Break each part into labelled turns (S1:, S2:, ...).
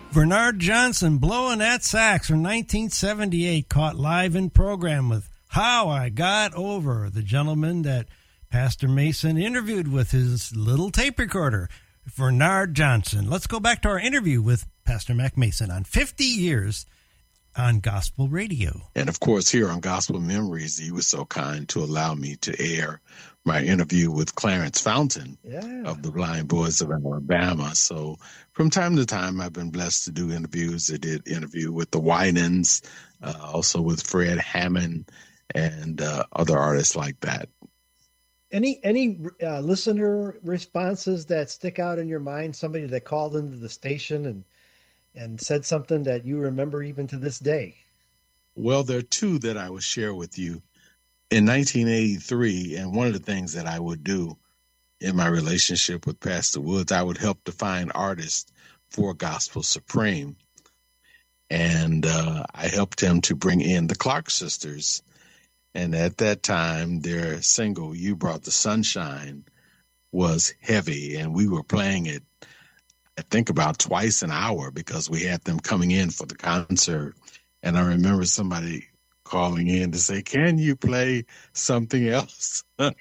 S1: Bernard Johnson blowing that sax from 1978, caught live in program with How I Got Over, the gentleman that Pastor Mason interviewed with his little tape recorder, Bernard Johnson. Let's go back to our interview with Pastor Mac Mason on 50 years on gospel radio.
S2: And of course, here on Gospel Memories, he was so kind to allow me to air my interview with Clarence Fountain of the Blind Boys of Alabama. So from time to time, I've been blessed to do interviews. I did interview with the Winans, also with Fred Hammond and other artists like that.
S3: Any listener responses that stick out in your mind? Somebody that called into the station and said something that you remember even to this day?
S2: Well, there are two that I will share with you. In 1983, and one of the things that I would do in my relationship with Pastor Woods, I would help to find artists for Gospel Supreme. And I helped him to bring in the Clark Sisters. And at that time, their single, You Brought the Sunshine, was heavy. And we were playing it, I think, about twice an hour because we had them coming in for the concert. And I remember somebody calling in to say, can you play something else? And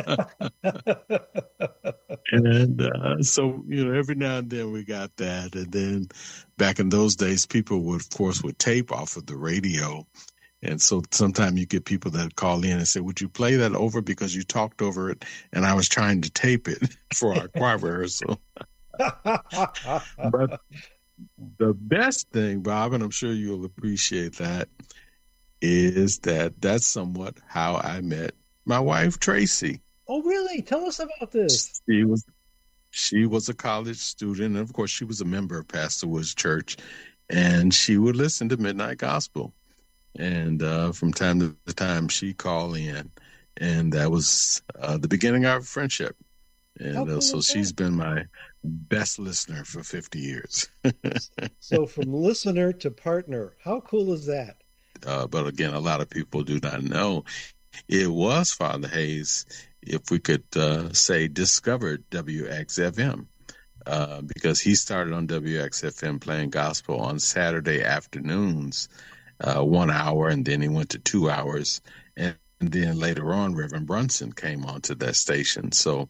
S2: so, every now and then we got that. And then back in those days, people would tape off of the radio. And so sometimes you get people that call in and say, would you play that over because you talked over it and I was trying to tape it for our choir rehearsal. But the best thing, Bob, and I'm sure you'll appreciate that, is that's somewhat how I met my wife, Tracy.
S3: Oh, really? Tell us about this.
S2: She was a college student, and of course, she was a member of Pastor Woods Church, and she would listen to Midnight Gospel. And from time to time, she'd call in, and that was the beginning of our friendship. And so she's been my best listener for 50 years.
S3: So from listener to partner, how cool is that?
S2: But again, a lot of people do not know. It was Father Hayes, if we could say, discovered WXFM, because he started on WXFM playing gospel on Saturday afternoons, 1 hour, and then he went to 2 hours. And then later on, Reverend Brunson came onto that station. So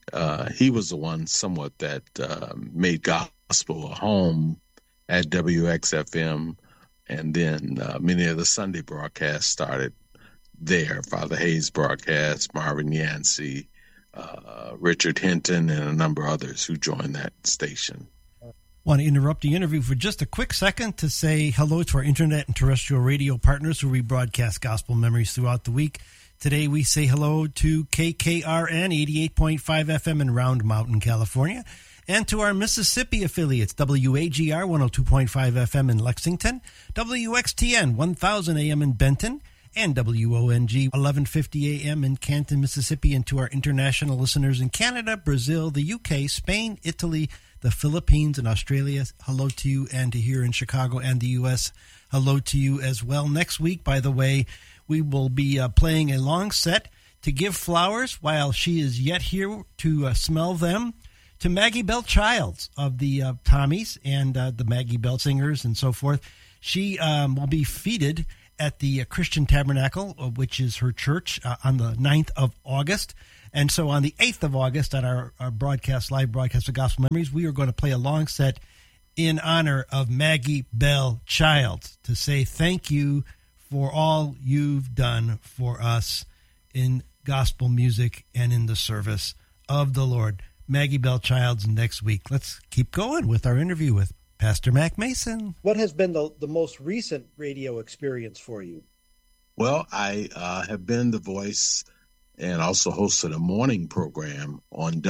S2: he was the one somewhat that made gospel a home at WXFM. And then many of the Sunday broadcasts started there. Father Hayes broadcast, Marvin Yancey, Richard Hinton, and a number of others who joined that station.
S1: Want to interrupt the interview for just a quick second to say hello to our internet and terrestrial radio partners who rebroadcast Gospel Memories throughout the week. Today we say hello to KKRN 88.5 FM in Round Mountain, California, and to our Mississippi affiliates, WAGR 102.5 FM in Lexington, WXTN 1000 AM in Benton, and WONG 1150 AM in Canton, Mississippi, and to our international listeners in Canada, Brazil, the UK, Spain, Italy, the Philippines, and Australia. Hello to you, and to here in Chicago and the U.S., hello to you as well. Next week, by the way, we will be playing a long set to give flowers while she is yet here to smell them to Maggie Bell Childs of the Tommies and the Maggie Bell Singers and so forth. She will be feted at the Christian Tabernacle, which is her church, on the 9th of August. And so on the 8th of August at our broadcast, live broadcast of Gospel Memories, we are going to play a long set in honor of Maggie Bell Childs to say thank you for all you've done for us in gospel music and in the service of the Lord. Maggie Bell Childs next week. Let's keep going with our interview with Pastor Mac Mason.
S3: What has been the most recent radio experience for you?
S2: Well, I have been the voice and also hosted a morning program on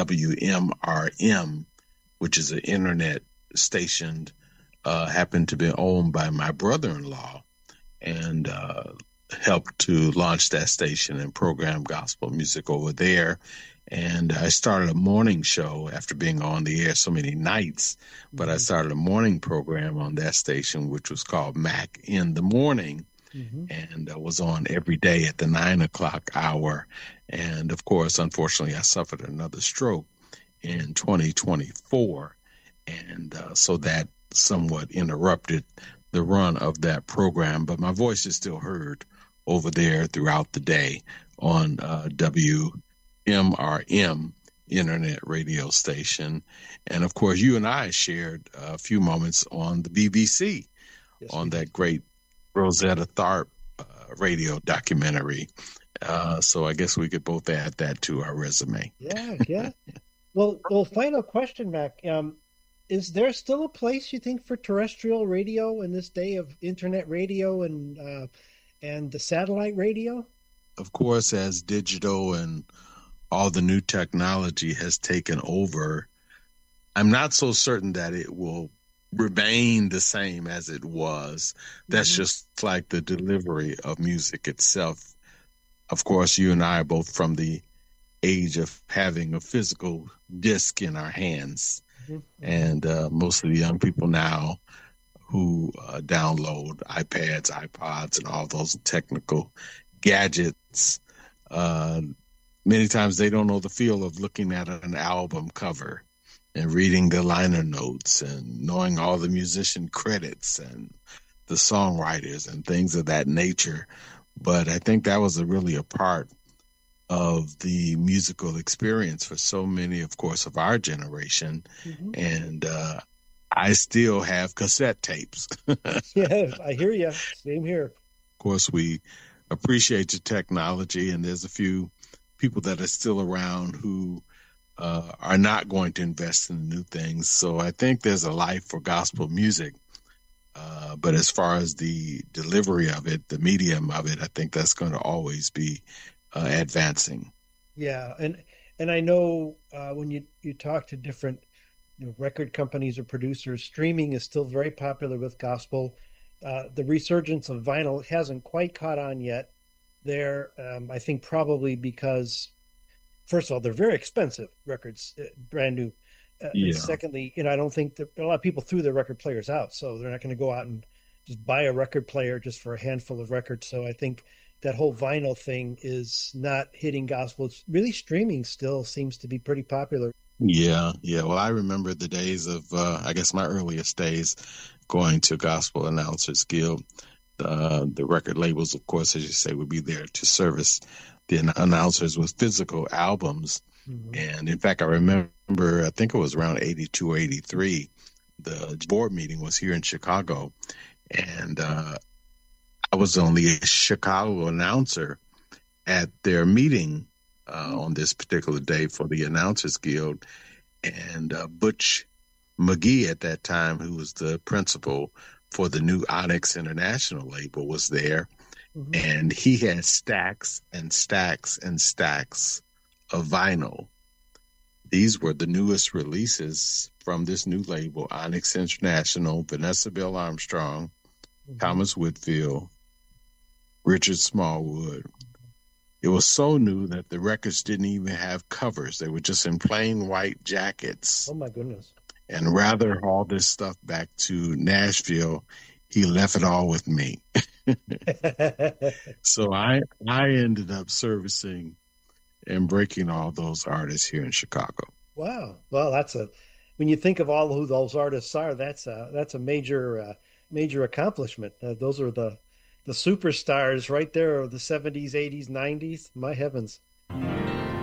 S2: WMRM, which is an internet station, happened to be owned by my brother-in-law, and helped to launch that station and program gospel music over there. And I started a morning show after being on the air so many nights, but I started a morning program on that station, which was called Mac in the Morning, and was on every day at the 9 o'clock hour. And of course, unfortunately, I suffered another stroke in 2024. And so that somewhat interrupted the run of that program, but my voice is still heard over there throughout the day on WMRM internet radio station. And of course, you and I shared a few moments on the BBC, yes, on that great Rosetta Tharpe radio documentary. So I guess we could both add that to our resume.
S3: Yeah. Well, final question, Mac. Is there still a place, you think, for terrestrial radio in this day of internet radio and the satellite radio?
S2: Of course, as digital and all the new technology has taken over, I'm not so certain that it will remain the same as it was. That's just like the delivery of music itself. Of course, you and I are both from the age of having a physical disc in our hands. And most of the young people now who download iPads, iPods, and all those technical gadgets, many times they don't know the feel of looking at an album cover and reading the liner notes and knowing all the musician credits and the songwriters and things of that nature. But I think that was really a part of the musical experience for so many, of course, of our generation. And I still have cassette tapes.
S3: Yeah, I hear you. Same here.
S2: Of course, we appreciate the technology, and there's a few people that are still around who are not going to invest in new things. So I think there's a life for gospel music. But as far as the delivery of it, the medium of it, I think that's going to always be advancing.
S3: Yeah, and I know when you talk to different record companies or producers, streaming is still very popular with gospel. The resurgence of vinyl hasn't quite caught on yet. I think probably because, first of all, they're very expensive records, brand new. And secondly, I don't think that a lot of people threw their record players out, so they're not going to go out and just buy a record player just for a handful of records. So I think that whole vinyl thing is not hitting gospel. It's really streaming still seems to be pretty popular.
S2: Yeah. Well, I remember the days of, I guess my earliest days going to Gospel Announcers Guild. The record labels, of course, as you say, would be there to service the announcers with physical albums. And in fact, I remember, I think it was around 82 or 83, the board meeting was here in Chicago. And I was only a Chicago announcer at their meeting on this particular day for the Announcers Guild. And Butch McGee at that time, who was the principal for the new Onyx International label, was there. And he had stacks and stacks and stacks of vinyl. These were the newest releases from this new label, Onyx International, Vanessa Bell Armstrong, Thomas Whitfield, Richard Smallwood. It was so new that the records didn't even have covers. They were just in plain white jackets.
S3: Oh, my goodness.
S2: And rather haul this stuff back to Nashville, he left it all with me. So I ended up servicing and breaking all those artists here in Chicago.
S3: Wow. Well, when you think of all who those artists are, that's a major accomplishment. Those are the superstars right there of the 70s, 80s, 90s. My heavens.